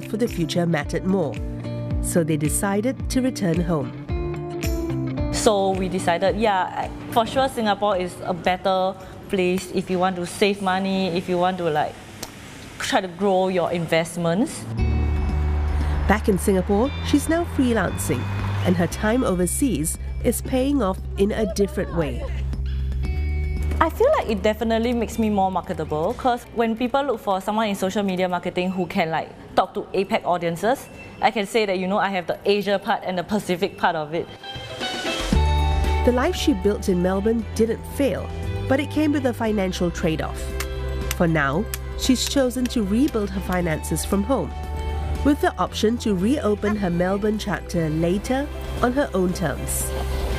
for the future mattered more. So they decided to return home. So we decided, yeah, for sure Singapore is a better place if you want to save money, if you want to try to grow your investments. Back in Singapore, she's now freelancing, and her time overseas is paying off in a different way. I feel like it definitely makes me more marketable, because when people look for someone in social media marketing who can talk to APAC audiences, I can say that I have the Asia part and the Pacific part of it. The life she built in Melbourne didn't fail, but it came with a financial trade-off. For now, she's chosen to rebuild her finances from home, with the option to reopen her Melbourne chapter later on her own terms.